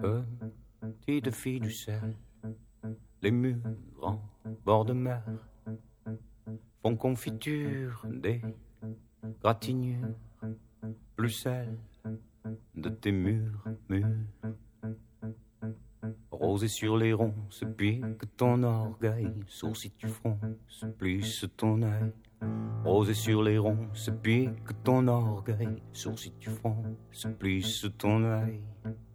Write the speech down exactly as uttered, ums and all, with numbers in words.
Petite fille du sel, les murs en bord de mer font confiture des gratignures, plus celle de tes murs, murs. Rosé sur les ronces, pique ton orgueil, sourcil tu fronces, plisse ton œil. Rosé sur les ronces, pique ton orgueil, sourcil tu fronces, plisse ton œil.